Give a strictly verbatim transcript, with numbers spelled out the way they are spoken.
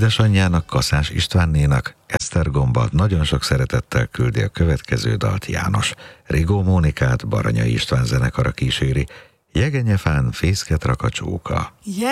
Édesanyjának, Kaszás Istvánnénak Esztergomba nagyon sok szeretettel küldi a következő dalt János. Rigó Mónikát Baranyai István zenekara kíséri, Jegenyefán fészket rak a csóka.